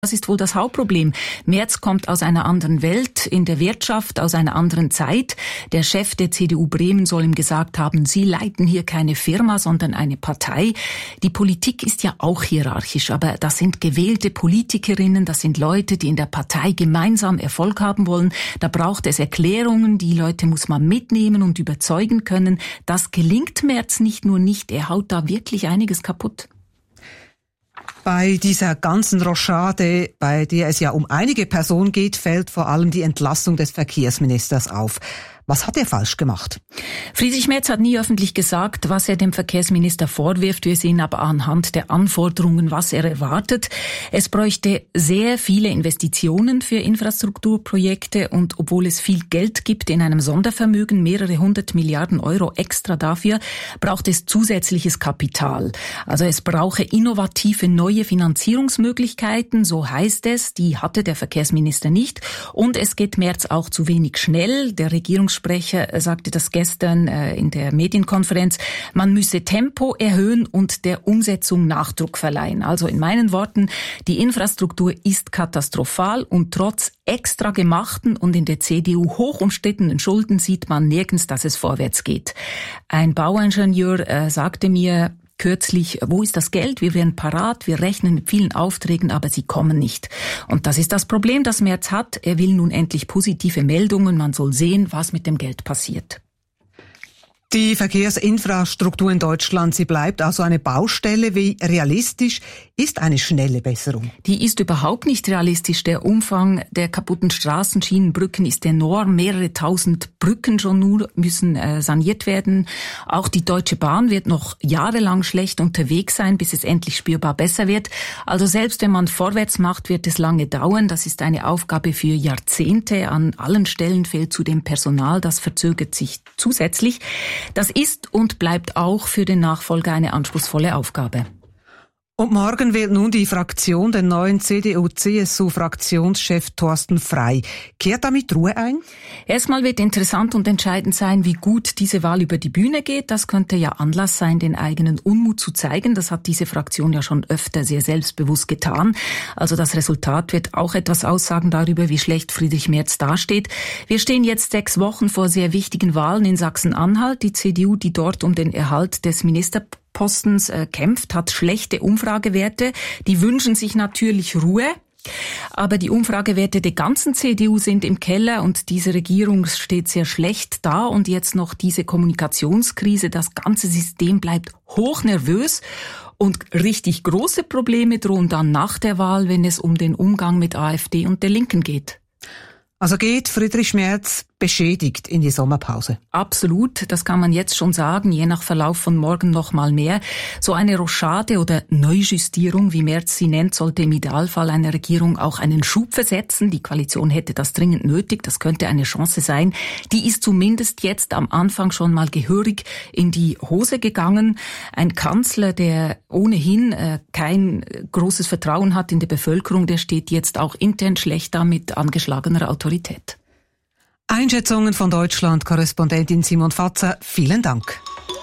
Das ist wohl das Hauptproblem. Merz kommt aus einer anderen Welt, in der Wirtschaft, aus einer anderen Zeit. Der Chef der CDU Bremen soll ihm gesagt haben, Sie leiten hier keine Firma, sondern eine Partei. Die Politik ist ja auch hierarchisch, aber das sind gewählte Politikerinnen, das sind Leute, die in der Partei gemeinsam Erfolg haben wollen. Da braucht es Erklärungen, die Leute muss man mitnehmen und überzeugen können. Das gelingt Merz nicht nur nicht, er haut da wirklich einiges kaputt. Bei dieser ganzen Rochade, bei der es ja um einige Personen geht, fällt vor allem die Entlassung des Verkehrsministers auf. Was hat er falsch gemacht? Friedrich Merz hat nie öffentlich gesagt, was er dem Verkehrsminister vorwirft. Wir sehen aber anhand der Anforderungen, was er erwartet. Es bräuchte sehr viele Investitionen für Infrastrukturprojekte und obwohl es viel Geld gibt in einem Sondervermögen, mehrere 100 Milliarden Euro extra dafür, braucht es zusätzliches Kapital. Also es brauche innovative neue Finanzierungsmöglichkeiten, so heißt es. Die hatte der Verkehrsminister nicht. Und es geht Merz auch zu wenig schnell. Der Regierungssprecher sagte das gestern in der Medienkonferenz, man müsse Tempo erhöhen und der Umsetzung Nachdruck verleihen. Also in meinen Worten, die Infrastruktur ist katastrophal und trotz extra gemachten und in der CDU hoch umstrittenen Schulden sieht man nirgends, dass es vorwärts geht. Ein Bauingenieur sagte mir kürzlich, wo ist das Geld? Wir wären parat, wir rechnen mit vielen Aufträgen, aber sie kommen nicht. Und das ist das Problem, das Merz hat. Er will nun endlich positive Meldungen. Man soll sehen, was mit dem Geld passiert. Die Verkehrsinfrastruktur in Deutschland, sie bleibt also eine Baustelle. Wie realistisch ist eine schnelle Besserung? Die ist überhaupt nicht realistisch. Der Umfang der kaputten Straßen, Schienen, Brücken ist enorm. Mehrere tausend Brücken schon nur müssen saniert werden. Auch die Deutsche Bahn wird noch jahrelang schlecht unterwegs sein, bis es endlich spürbar besser wird. Also selbst wenn man vorwärts macht, wird es lange dauern. Das ist eine Aufgabe für Jahrzehnte. An allen Stellen fehlt zudem Personal. Das verzögert sich zusätzlich. Das ist und bleibt auch für den Nachfolger eine anspruchsvolle Aufgabe. Und morgen wählt nun die Fraktion den neuen CDU-CSU-Fraktionschef Thorsten Frey. Kehrt damit Ruhe ein? Erstmal wird interessant und entscheidend sein, wie gut diese Wahl über die Bühne geht. Das könnte ja Anlass sein, den eigenen Unmut zu zeigen. Das hat diese Fraktion ja schon öfter sehr selbstbewusst getan. Also das Resultat wird auch etwas aussagen darüber, wie schlecht Friedrich Merz dasteht. Wir stehen jetzt 6 Wochen vor sehr wichtigen Wahlen in Sachsen-Anhalt. Die CDU, die dort um den Erhalt des Ministerpostens kämpft, hat schlechte Umfragewerte. Die wünschen sich natürlich Ruhe. Aber die Umfragewerte der ganzen CDU sind im Keller und diese Regierung steht sehr schlecht da und jetzt noch diese Kommunikationskrise. Das ganze System bleibt hochnervös und richtig große Probleme drohen dann nach der Wahl, wenn es um den Umgang mit AfD und der Linken geht. Also geht Friedrich Merz beschädigt in die Sommerpause? Absolut, das kann man jetzt schon sagen, je nach Verlauf von morgen noch mal mehr. So eine Rochade oder Neujustierung, wie Merz sie nennt, sollte im Idealfall einer Regierung auch einen Schub versetzen. Die Koalition hätte das dringend nötig, das könnte eine Chance sein. Die ist zumindest jetzt am Anfang schon mal gehörig in die Hose gegangen. Ein Kanzler, der ohnehin kein großes Vertrauen hat in der Bevölkerung, der steht jetzt auch intern schlecht da mit angeschlagener Autorität. Einschätzungen von Deutschland-Korrespondentin Simon Fatzer, vielen Dank.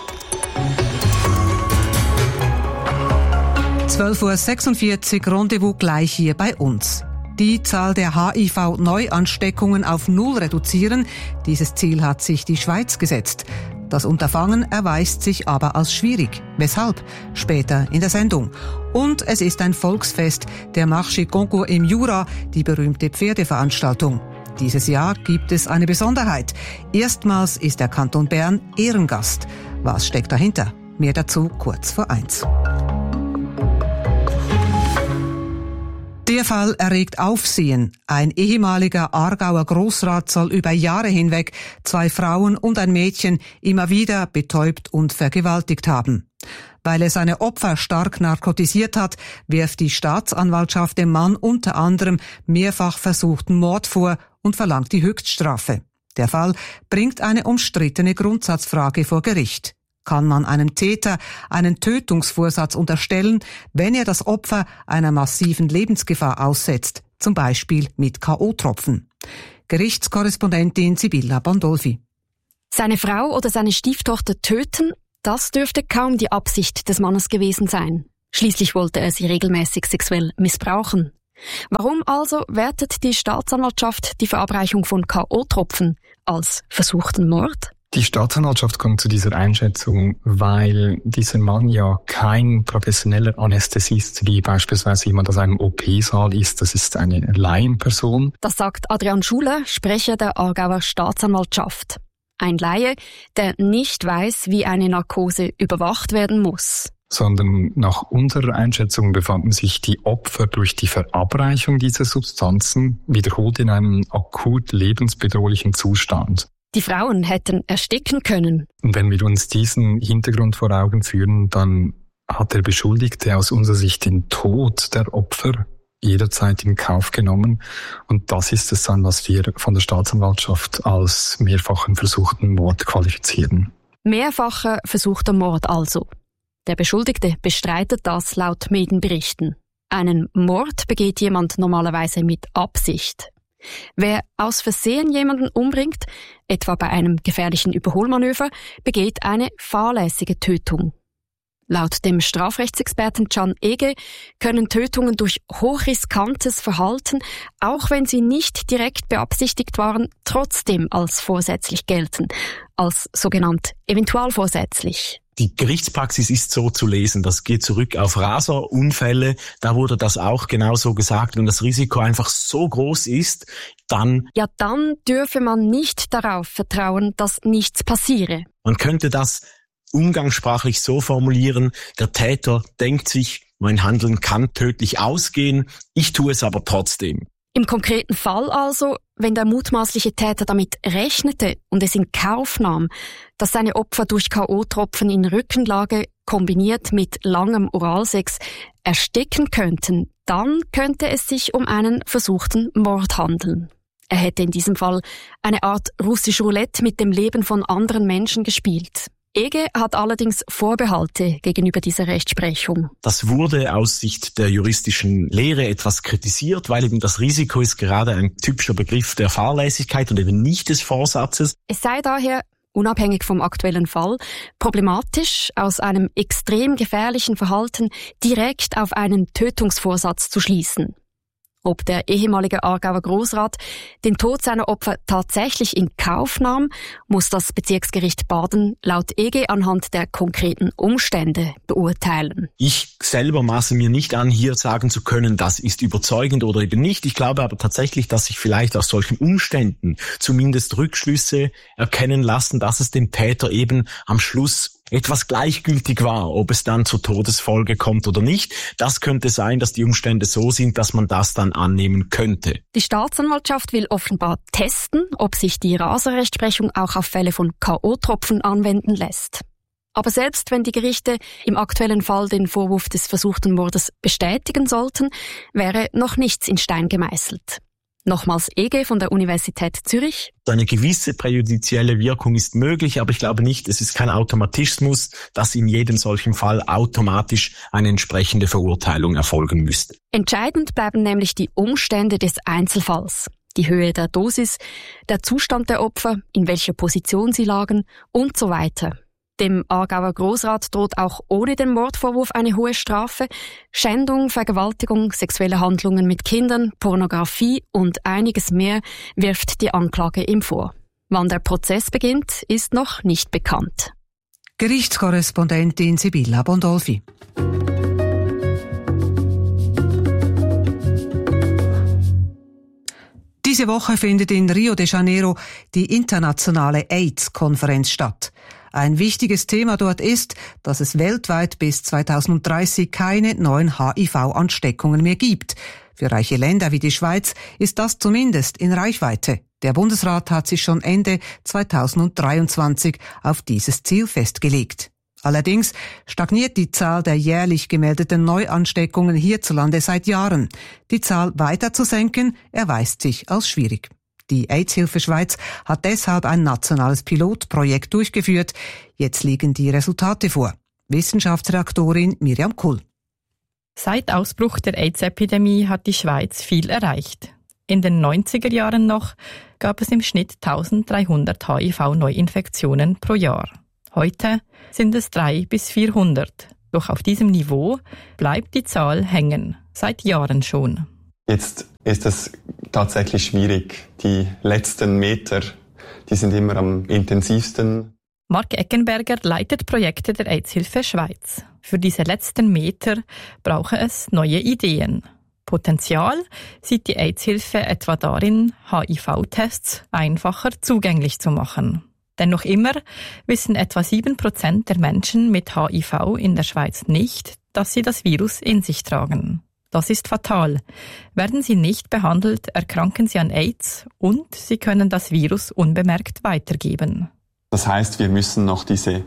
12:46 Uhr, Rendezvous gleich hier bei uns. Die Zahl der HIV-Neuansteckungen auf 0 reduzieren, dieses Ziel hat sich die Schweiz gesetzt. Das Unterfangen erweist sich aber als schwierig. Weshalb? Später in der Sendung. Und es ist ein Volksfest, der Marché Concours im Jura, die berühmte Pferdeveranstaltung. Dieses Jahr gibt es eine Besonderheit. Erstmals ist der Kanton Bern Ehrengast. Was steckt dahinter? Mehr dazu kurz vor 1. Der Fall erregt Aufsehen. Ein ehemaliger Aargauer Grossrat soll über Jahre hinweg 2 Frauen und ein Mädchen immer wieder betäubt und vergewaltigt haben. Weil er seine Opfer stark narkotisiert hat, wirft die Staatsanwaltschaft dem Mann unter anderem mehrfach versuchten Mord vor und verlangt die Höchststrafe. Der Fall bringt eine umstrittene Grundsatzfrage vor Gericht. Kann man einem Täter einen Tötungsvorsatz unterstellen, wenn er das Opfer einer massiven Lebensgefahr aussetzt, zum Beispiel mit K.O.-Tropfen? Gerichtskorrespondentin Sibylla Bandolfi. Seine Frau oder seine Stieftochter töten, das dürfte kaum die Absicht des Mannes gewesen sein. Schließlich wollte er sie regelmäßig sexuell missbrauchen. Warum also wertet die Staatsanwaltschaft die Verabreichung von K.O.-Tropfen als versuchten Mord? Die Staatsanwaltschaft kommt zu dieser Einschätzung, weil dieser Mann ja kein professioneller Anästhesist, wie beispielsweise jemand aus einem OP-Saal ist. Das ist eine Laienperson. Das sagt Adrian Schuler, Sprecher der Aargauer Staatsanwaltschaft. Ein Laie, der nicht weiß, wie eine Narkose überwacht werden muss. Sondern nach unserer Einschätzung befanden sich die Opfer durch die Verabreichung dieser Substanzen wiederholt in einem akut lebensbedrohlichen Zustand. Die Frauen hätten ersticken können. Und wenn wir uns diesen Hintergrund vor Augen führen, dann hat der Beschuldigte aus unserer Sicht den Tod der Opfer jederzeit in Kauf genommen. Und das ist es dann, was wir von der Staatsanwaltschaft als mehrfachen versuchten Mord qualifizieren. Mehrfacher versuchter Mord also. Der Beschuldigte bestreitet das laut Medienberichten. Einen Mord begeht jemand normalerweise mit Absicht. Wer aus Versehen jemanden umbringt, etwa bei einem gefährlichen Überholmanöver, begeht eine fahrlässige Tötung. Laut dem Strafrechtsexperten Can Ege können Tötungen durch hochriskantes Verhalten, auch wenn sie nicht direkt beabsichtigt waren, trotzdem als vorsätzlich gelten, als sogenannt eventualvorsätzlich. Die Gerichtspraxis ist so zu lesen, das geht zurück auf Raserunfälle, da wurde das auch genauso gesagt. Wenn das Risiko einfach so groß ist, dann dürfe man nicht darauf vertrauen, dass nichts passiere. Man könnte das umgangssprachlich so formulieren, der Täter denkt sich, mein Handeln kann tödlich ausgehen, ich tue es aber trotzdem. Im konkreten Fall also, wenn der mutmaßliche Täter damit rechnete und es in Kauf nahm, dass seine Opfer durch K.O.-Tropfen in Rückenlage kombiniert mit langem Oralsex ersticken könnten, dann könnte es sich um einen versuchten Mord handeln. Er hätte in diesem Fall eine Art russisch Roulette mit dem Leben von anderen Menschen gespielt. Ege hat allerdings Vorbehalte gegenüber dieser Rechtsprechung. Das wurde aus Sicht der juristischen Lehre etwas kritisiert, weil eben das Risiko ist gerade ein typischer Begriff der Fahrlässigkeit und eben nicht des Vorsatzes. Es sei daher, unabhängig vom aktuellen Fall, problematisch, aus einem extrem gefährlichen Verhalten direkt auf einen Tötungsvorsatz zu schließen. Ob der ehemalige Aargauer Grossrat den Tod seiner Opfer tatsächlich in Kauf nahm, muss das Bezirksgericht Baden laut EG anhand der konkreten Umstände beurteilen. Ich selber maße mir nicht an, hier sagen zu können, das ist überzeugend oder eben nicht. Ich glaube aber tatsächlich, dass sich vielleicht aus solchen Umständen zumindest Rückschlüsse erkennen lassen, dass es dem Täter eben am Schluss etwas gleichgültig war, ob es dann zur Todesfolge kommt oder nicht. Das könnte sein, dass die Umstände so sind, dass man das dann annehmen könnte. Die Staatsanwaltschaft will offenbar testen, ob sich die Raserrechtsprechung auch auf Fälle von K.O.-Tropfen anwenden lässt. Aber selbst wenn die Gerichte im aktuellen Fall den Vorwurf des versuchten Mordes bestätigen sollten, wäre noch nichts in Stein gemeißelt. Nochmals Ege von der Universität Zürich. Eine gewisse präjudizielle Wirkung ist möglich, aber ich glaube nicht, es ist kein Automatismus, dass in jedem solchen Fall automatisch eine entsprechende Verurteilung erfolgen müsste. Entscheidend bleiben nämlich die Umstände des Einzelfalls. Die Höhe der Dosis, der Zustand der Opfer, in welcher Position sie lagen und so weiter. Dem Aargauer Grossrat droht auch ohne den Mordvorwurf eine hohe Strafe. Schändung, Vergewaltigung, sexuelle Handlungen mit Kindern, Pornografie und einiges mehr wirft die Anklage ihm vor. Wann der Prozess beginnt, ist noch nicht bekannt. Gerichtskorrespondentin Sibylla Bondolfi. Diese Woche findet in Rio de Janeiro die internationale AIDS-Konferenz statt. Ein wichtiges Thema dort ist, dass es weltweit bis 2030 keine neuen HIV-Ansteckungen mehr gibt. Für reiche Länder wie die Schweiz ist das zumindest in Reichweite. Der Bundesrat hat sich schon Ende 2023 auf dieses Ziel festgelegt. Allerdings stagniert die Zahl der jährlich gemeldeten Neuansteckungen hierzulande seit Jahren. Die Zahl weiter zu senken, erweist sich als schwierig. Die AIDS-Hilfe Schweiz hat deshalb ein nationales Pilotprojekt durchgeführt. Jetzt liegen die Resultate vor. Wissenschaftsredaktorin Miriam Kuhl. Seit Ausbruch der AIDS-Epidemie hat die Schweiz viel erreicht. In den 90er Jahren noch gab es im Schnitt 1300 HIV-Neuinfektionen pro Jahr. Heute sind es 300 bis 400. Doch auf diesem Niveau bleibt die Zahl hängen, seit Jahren schon. Jetzt ist es tatsächlich schwierig. Die letzten Meter, die sind immer am intensivsten. Mark Eckenberger leitet Projekte der AIDS-Hilfe Schweiz. Für diese letzten Meter brauche es neue Ideen. Potenzial sieht die AIDS-Hilfe etwa darin, HIV-Tests einfacher zugänglich zu machen. Denn noch immer wissen etwa 7% der Menschen mit HIV in der Schweiz nicht, dass sie das Virus in sich tragen. Das ist fatal. Werden sie nicht behandelt, erkranken sie an AIDS und sie können das Virus unbemerkt weitergeben. Das heißt, wir müssen noch diese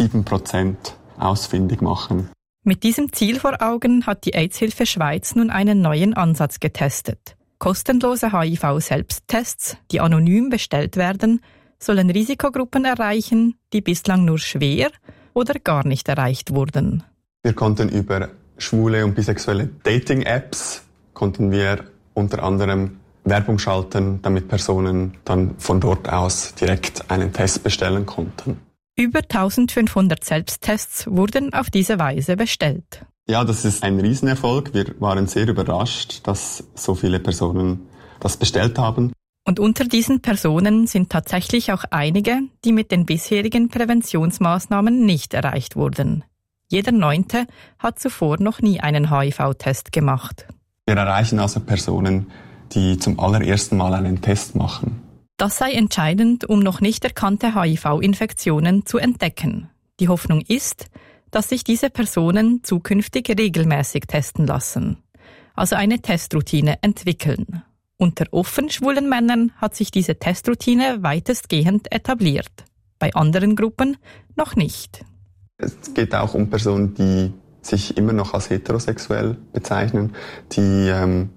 7% ausfindig machen. Mit diesem Ziel vor Augen hat die AIDS-Hilfe Schweiz nun einen neuen Ansatz getestet. Kostenlose HIV-Selbsttests, die anonym bestellt werden, sollen Risikogruppen erreichen, die bislang nur schwer oder gar nicht erreicht wurden. Wir konnten über schwule und bisexuelle Dating-Apps konnten wir unter anderem Werbung schalten, damit Personen dann von dort aus direkt einen Test bestellen konnten. Über 1500 Selbsttests wurden auf diese Weise bestellt. Ja, das ist ein Riesenerfolg. Wir waren sehr überrascht, dass so viele Personen das bestellt haben. Und unter diesen Personen sind tatsächlich auch einige, die mit den bisherigen Präventionsmaßnahmen nicht erreicht wurden. Jeder 9. hat zuvor noch nie einen HIV-Test gemacht. Wir erreichen also Personen, die zum allerersten Mal einen Test machen. Das sei entscheidend, um noch nicht erkannte HIV-Infektionen zu entdecken. Die Hoffnung ist, dass sich diese Personen zukünftig regelmäßig testen lassen. Also eine Testroutine entwickeln. Unter offen schwulen Männern hat sich diese Testroutine weitestgehend etabliert. Bei anderen Gruppen noch nicht. Es geht auch um Personen, die sich immer noch als heterosexuell bezeichnen, die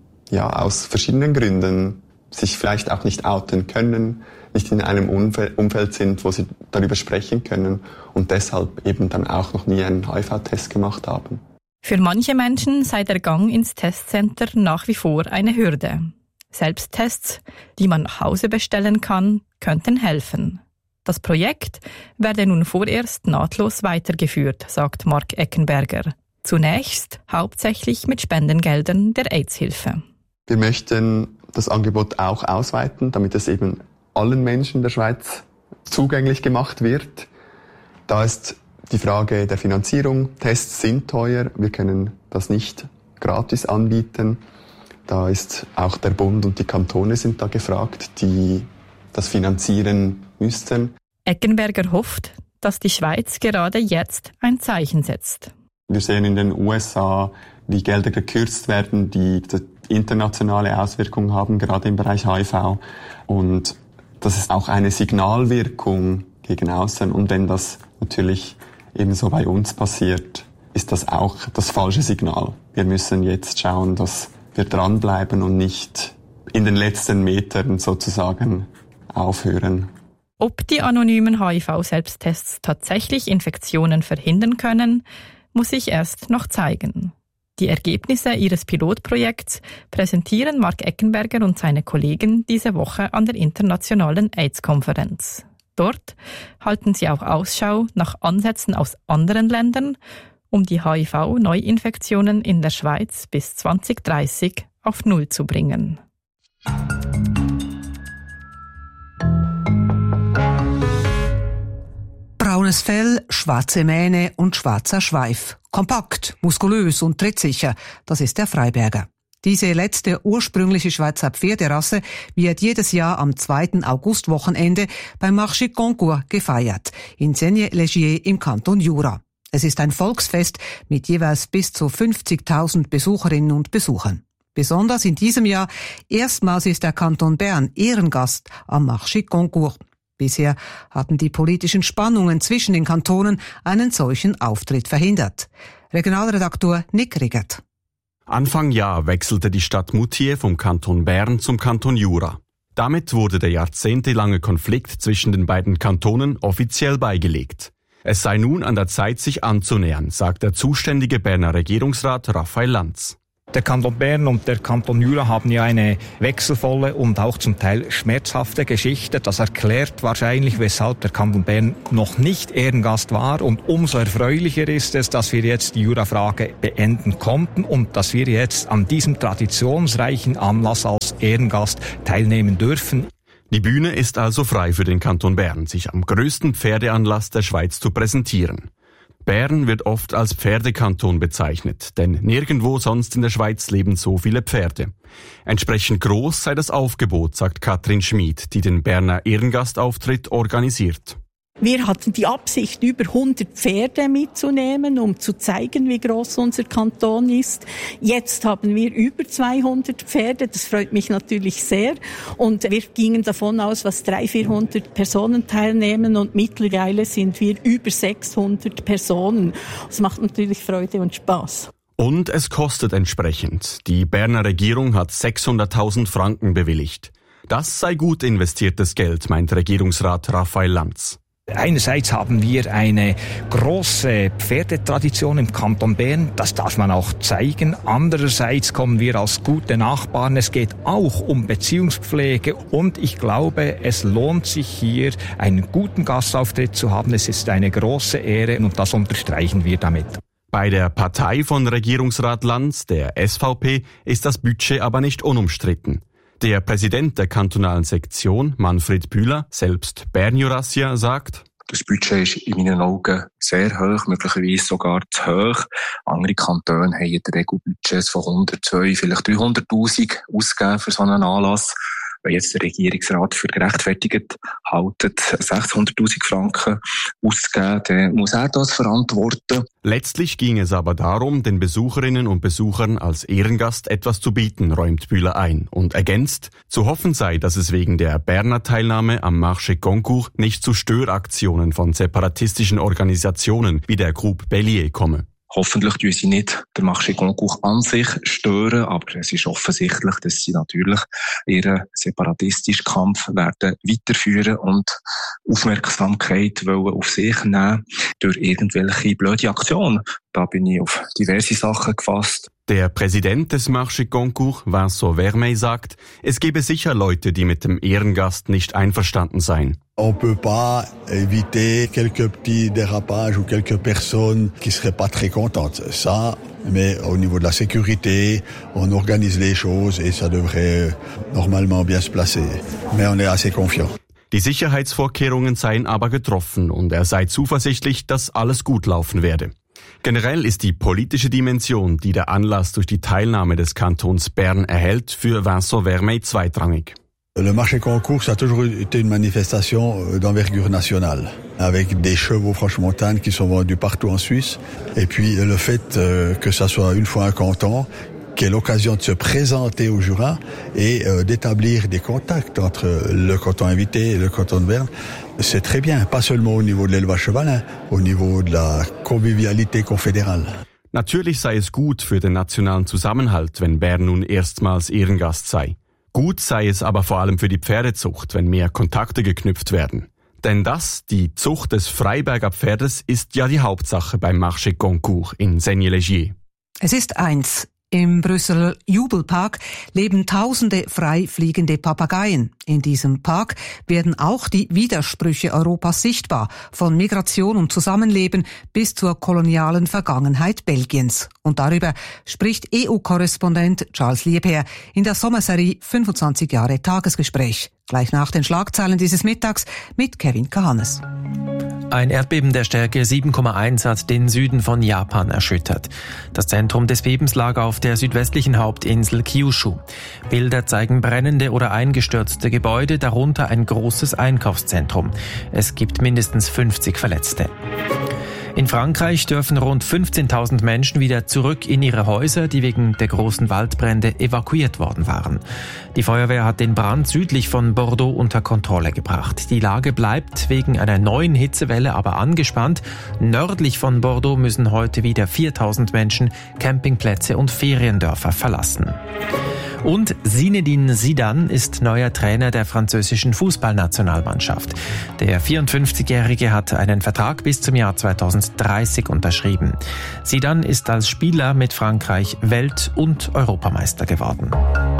aus verschiedenen Gründen sich vielleicht auch nicht outen können, nicht in einem Umfeld sind, wo sie darüber sprechen können und deshalb eben dann auch noch nie einen HIV-Test gemacht haben. Für manche Menschen sei der Gang ins Testcenter nach wie vor eine Hürde. Selbsttests, die man nach Hause bestellen kann, könnten helfen. Das Projekt werde nun vorerst nahtlos weitergeführt, sagt Mark Eckenberger. Zunächst hauptsächlich mit Spendengeldern der AIDS-Hilfe. Wir möchten das Angebot auch ausweiten, damit es eben allen Menschen der Schweiz zugänglich gemacht wird. Da ist die Frage der Finanzierung. Tests sind teuer, wir können das nicht gratis anbieten. Da ist auch der Bund und die Kantone sind da gefragt, die das finanzieren müssten. Eckenberger hofft, dass die Schweiz gerade jetzt ein Zeichen setzt. Wir sehen in den USA, wie Gelder gekürzt werden, die internationale Auswirkungen haben, gerade im Bereich HIV. Und das ist auch eine Signalwirkung gegen außen. Und wenn das natürlich ebenso bei uns passiert, ist das auch das falsche Signal. Wir müssen jetzt schauen, dass wir dranbleiben und nicht in den letzten Metern sozusagen aufhören. Ob die anonymen HIV-Selbsttests tatsächlich Infektionen verhindern können, muss sich erst noch zeigen. Die Ergebnisse ihres Pilotprojekts präsentieren Mark Eckenberger und seine Kollegen diese Woche an der Internationalen AIDS-Konferenz. Dort halten sie auch Ausschau nach Ansätzen aus anderen Ländern, um die HIV-Neuinfektionen in der Schweiz bis 2030 auf Null zu bringen. Braunes Fell, schwarze Mähne und schwarzer Schweif. Kompakt, muskulös und trittsicher, das ist der Freiberger. Diese letzte ursprüngliche Schweizer Pferderasse wird jedes Jahr am 2. Augustwochenende beim Marché Concours gefeiert, in Seigney-Legier im Kanton Jura. Es ist ein Volksfest mit jeweils bis zu 50.000 Besucherinnen und Besuchern. Besonders in diesem Jahr erstmals ist der Kanton Bern Ehrengast am Marché Concours. Bisher hatten die politischen Spannungen zwischen den Kantonen einen solchen Auftritt verhindert. Regionalredaktor Nick Riggert. Anfang Jahr wechselte die Stadt Moutier vom Kanton Bern zum Kanton Jura. Damit wurde der jahrzehntelange Konflikt zwischen den beiden Kantonen offiziell beigelegt. Es sei nun an der Zeit, sich anzunähern, sagt der zuständige Berner Regierungsrat Raphael Lanz. Der Kanton Bern und der Kanton Jura haben ja eine wechselvolle und auch zum Teil schmerzhafte Geschichte. Das erklärt wahrscheinlich, weshalb der Kanton Bern noch nicht Ehrengast war. Und umso erfreulicher ist es, dass wir jetzt die Jura-Frage beenden konnten und dass wir jetzt an diesem traditionsreichen Anlass als Ehrengast teilnehmen dürfen. Die Bühne ist also frei für den Kanton Bern, sich am größten Pferdeanlass der Schweiz zu präsentieren. Bern wird oft als Pferdekanton bezeichnet, denn nirgendwo sonst in der Schweiz leben so viele Pferde. Entsprechend groß sei das Aufgebot, sagt Katrin Schmid, die den Berner Ehrengastauftritt organisiert. Wir hatten die Absicht, über 100 Pferde mitzunehmen, um zu zeigen, wie groß unser Kanton ist. Jetzt haben wir über 200 Pferde, das freut mich natürlich sehr. Und wir gingen davon aus, dass 300-400 Personen teilnehmen und mittlerweile sind wir über 600 Personen. Das macht natürlich Freude und Spaß. Und es kostet entsprechend. Die Berner Regierung hat 600.000 Franken bewilligt. Das sei gut investiertes Geld, meint Regierungsrat Raphael Lanz. Einerseits haben wir eine große Pferdetradition im Kanton Bern, das darf man auch zeigen. Andererseits kommen wir als gute Nachbarn. Es geht auch um Beziehungspflege und ich glaube, es lohnt sich hier einen guten Gastauftritt zu haben. Es ist eine große Ehre und das unterstreichen wir damit. Bei der Partei von Regierungsrat Lanz, der SVP, ist das Budget aber nicht unumstritten. Der Präsident der kantonalen Sektion, Manfred Bühler, selbst Bern-Jurassien, sagt: Das Budget ist in meinen Augen sehr hoch, möglicherweise sogar zu hoch. Andere Kantone haben in der Regel Budgets von 100, 200, vielleicht 300'000 ausgegeben für so einen Anlass. Wenn jetzt der Regierungsrat für gerechtfertigt haltet, 600'000 Franken auszugeben, dann muss er das verantworten. Letztlich ging es aber darum, den Besucherinnen und Besuchern als Ehrengast etwas zu bieten, räumt Bühler ein und ergänzt, zu hoffen sei, dass es wegen der Berner Teilnahme am Marché Concours nicht zu Störaktionen von separatistischen Organisationen wie der Groupe Bellier komme. Hoffentlich tun sie nicht den Marché Concours an sich stören, aber es ist offensichtlich, dass sie natürlich ihren separatistischen Kampf werden weiterführen und Aufmerksamkeit wollen auf sich nehmen durch irgendwelche blöde Aktionen. Da bin ich auf diverse Sachen gefasst. Der Präsident des Marché Concours, Vincent Vermeil, sagt, es gebe sicher Leute, die mit dem Ehrengast nicht einverstanden seien. On peut pas éviter quelques petits dérapages ou quelques personnes qui seraient pas très contentes. Ça, mais au niveau de la sécurité, on organise les choses et ça devrait normalement bien se placer. Mais on est assez confiant. Die Sicherheitsvorkehrungen seien aber getroffen und er sei zuversichtlich, dass alles gut laufen werde. Generell ist die politische Dimension, die der Anlass durch die Teilnahme des Kantons Bern erhält, für Vincent Vermeil zweitrangig. Le Marché Concours, ça a toujours été une manifestation d'envergure nationale, avec des chevaux franche-montagne qui sont vendus partout en Suisse. Et puis le fait que ça soit une fois un canton, qui est l'occasion de se présenter au Jura et d'établir des contacts entre le canton invité et le canton de Berne, c'est très bien, pas seulement au niveau de l'élevage chevalin, au niveau de la convivialité confédérale. Natürlich sei es gut für den nationalen Zusammenhalt, wenn Bern nun erstmals Ehrengast sei. Gut sei es aber vor allem für die Pferdezucht, wenn mehr Kontakte geknüpft werden. Denn die Zucht des Freiberger Pferdes, ist ja die Hauptsache beim Marché Concours in Seignelay-Gier. Es ist 1. Im Brüsseler Jubelpark leben tausende frei fliegende Papageien. In diesem Park werden auch die Widersprüche Europas sichtbar, von Migration und Zusammenleben bis zur kolonialen Vergangenheit Belgiens. Und darüber spricht EU-Korrespondent Charles Lieper in der Sommerserie 25 Jahre Tagesgespräch. Gleich nach den Schlagzeilen dieses Mittags mit Kevin Kahannes. Ein Erdbeben der Stärke 7,1 hat den Süden von Japan erschüttert. Das Zentrum des Bebens lag auf der südwestlichen Hauptinsel Kyushu. Bilder zeigen brennende oder eingestürzte Gebäude, darunter ein großes Einkaufszentrum. Es gibt mindestens 50 Verletzte. In Frankreich dürfen rund 15.000 Menschen wieder zurück in ihre Häuser, die wegen der großen Waldbrände evakuiert worden waren. Die Feuerwehr hat den Brand südlich von Bordeaux unter Kontrolle gebracht. Die Lage bleibt wegen einer neuen Hitzewelle aber angespannt. Nördlich von Bordeaux müssen heute wieder 4.000 Menschen Campingplätze und Feriendörfer verlassen. Und Zinedine Zidane ist neuer Trainer der französischen Fußballnationalmannschaft. Der 54-Jährige hat einen Vertrag bis zum Jahr 2030 unterschrieben. Zidane ist als Spieler mit Frankreich Welt- und Europameister geworden.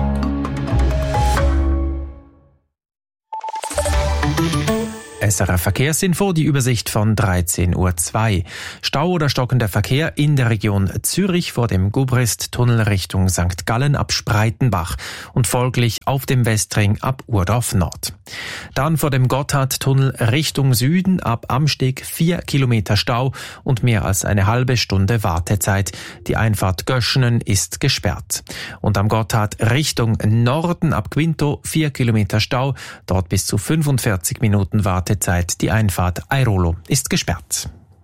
SRF Verkehrsinfo, die Übersicht von 13:02 Uhr. Stau oder stockender Verkehr in der Region Zürich vor dem Gubrist-Tunnel Richtung St. Gallen ab Spreitenbach und folglich auf dem Westring ab Urdorf Nord. Dann vor dem Gotthardtunnel Richtung Süden ab Amsteg 4 Kilometer Stau und mehr als eine halbe Stunde Wartezeit. Die Einfahrt Göschenen ist gesperrt. Und am Gotthard Richtung Norden ab Quinto 4 Kilometer Stau, dort bis zu 45 Minuten Wartezeit. Die Einfahrt Airolo ist gesperrt.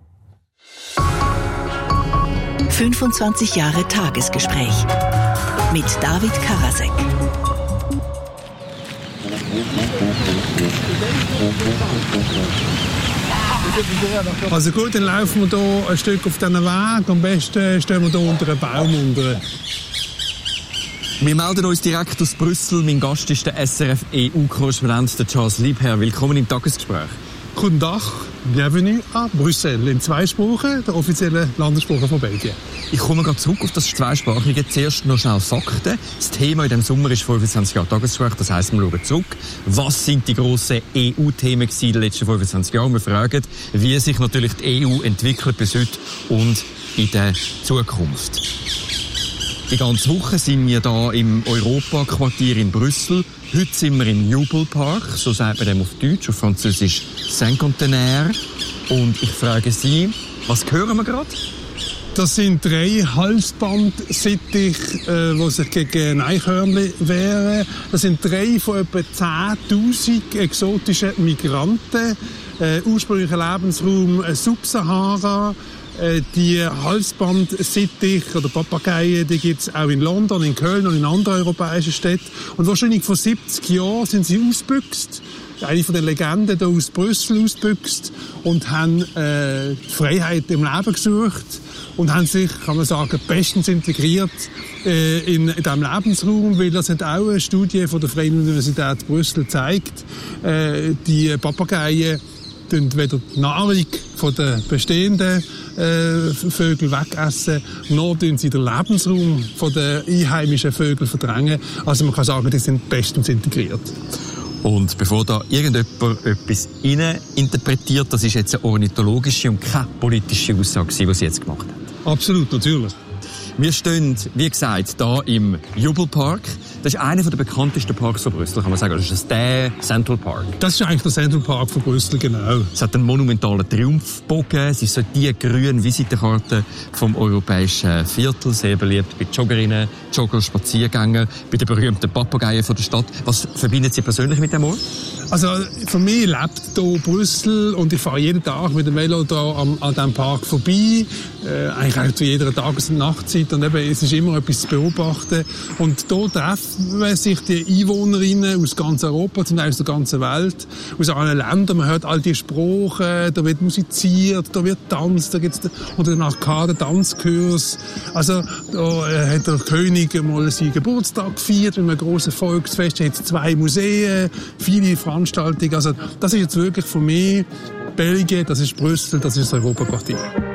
25 Jahre Tagesgespräch mit David Karasek. Also gut, dann laufen wir hier ein Stück auf diesen Weg. Am besten stehen wir hier unter einem Baum. Wir melden uns direkt aus Brüssel. Mein Gast ist der SRF-EU-Korrespondent Charles Liebherr. Willkommen im Tagesgespräch. Guten Tag, bienvenue à Brüssel. In 2 Sprachen, der offizielle Landessprache von Belgien. Ich komme gerade zurück auf das Zweisprachige. Zuerst noch schnell Fakten. Das Thema in diesem Sommer ist 25 Jahre Tagesgespräch. Das heisst, wir schauen zurück. Was sind die grossen EU-Themen in den letzten 25 Jahren? Wir fragen, wie sich natürlich die EU entwickelt bis heute und in der Zukunft. Die ganze Woche sind wir hier im Europaquartier in Brüssel. Heute sind wir im Jubelpark, so sagt man dem auf Deutsch, auf Französisch Cinquantenaire. Und ich frage Sie, was hören wir gerade? Das sind 3 Halsbandsittiche, die sich gegen Eichhörnchen wehren. Das sind 3 von etwa 10'000 exotischen Migranten. Ursprünglicher Lebensraum Subsahara. Die Halsbandsittiche oder Papageien, die gibt es auch in London, in Köln und in anderen europäischen Städten. Und wahrscheinlich vor 70 Jahren sind sie ausgebüxt. Eine von den Legenden hier aus Brüssel ausgebüxt und haben die Freiheit im Leben gesucht und haben sich, kann man sagen, bestens integriert in diesem Lebensraum, weil das hat auch eine Studie von der Freien Universität Brüssel zeigt. Die Papageien weder die Nahrung von den bestehenden Vögel wegessen, noch sie den Lebensraum von den einheimischen Vögeln verdrängen. Also man kann sagen, die sind bestens integriert. Und bevor da irgendjemand etwas interpretiert, das ist jetzt eine ornithologische und keine politische Aussage, die Sie jetzt gemacht haben. Absolut, natürlich. Wir stehen, wie gesagt, hier im Jubelpark. Das ist einer der bekanntesten Parks von Brüssel, kann man sagen. Das ist der Central Park. Das ist eigentlich der Central Park von Brüssel, genau. Es hat einen monumentalen Triumphbogen. Es ist so die grüne Visitenkarte vom europäischen Viertel. Sehr beliebt bei Joggerinnen, Jogger, Spaziergängern, bei den berühmten Papageien von der Stadt. Was verbindet Sie persönlich mit dem Ort? Also für mich lebt hier Brüssel und ich fahre jeden Tag mit dem Velo hier an diesem Park vorbei. Eigentlich auch zu jeder Tages- und Nachtzeit. Und eben, es ist immer etwas zu beobachten. Und hier treffen sich die Einwohnerinnen aus ganz Europa, zum Teil aus der ganzen Welt, aus allen Ländern. Man hört all die Sprachen, da wird musiziert, da wird tanzt, da gibt es den Arcade-Tanzkurs. Also da hat der König mal seinen Geburtstag gefeiert mit einem grossen Volksfest. Da hat es 2 Museen, viele Veranstaltungen. Also das ist jetzt wirklich für mich Belgien, das ist Brüssel, das ist das Europaquartier.